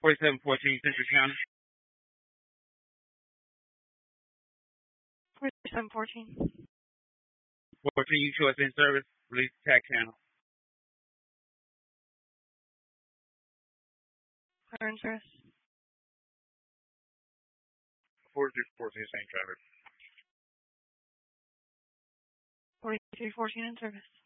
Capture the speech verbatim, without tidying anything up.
forty-seven fourteen Central County. forty-seven fourteen. fourteen you show us in service. Release attack channel. Fire in service. forty-three fourteen same traffic. forty-three fourteen in service.